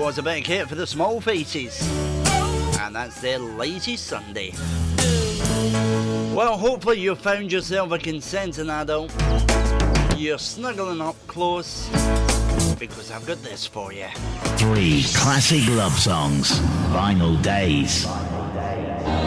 was a big hit for the Small Faces, and that's their Lazy Sunday. Well, hopefully you found yourself a consenting adult. You're snuggling up close, because I've got this for you. 3 classic love songs, Vinyl Days.